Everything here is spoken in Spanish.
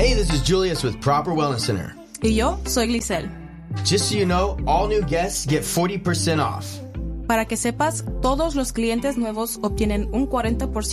Hey, this is Julius with Proper Wellness Center. Y yo soy Glisel. Just so you know, all new guests get 40% off. Para que sepas, todos los clientes nuevos obtienen un 40%